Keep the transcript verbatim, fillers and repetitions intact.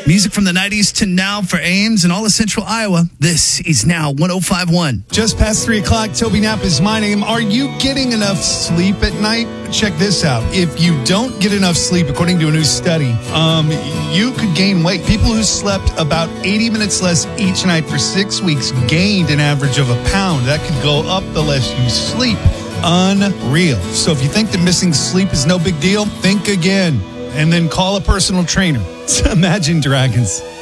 Music from the nineties to now for Ames and all of Central Iowa. This is Now one oh five point one. Just past three o'clock, Toby Knapp is my name. Are you getting enough sleep at night? Check this out. If you don't get enough sleep, according to a new study, um, you could gain weight. People who slept about eighty minutes less each night for six weeks gained an average of a pound. That could go up the less you sleep. Unreal. So if you think that missing sleep is no big deal, think again and then call a personal trainer. Imagine Dragons.